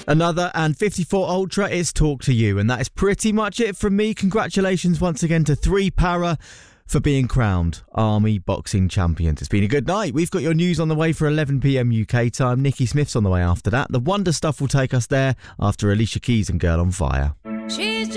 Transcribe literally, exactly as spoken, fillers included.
Another and fifty-four Ultra, it's Talk to You. And that is pretty much it from me. Congratulations once again to three Para for being crowned Army Boxing Champions. It's been a good night. We've got your news on the way for eleven p.m. U K time. Nikki Smith's on the way after that. The Wonder Stuff will take us there after Alicia Keys and Girl on Fire. She's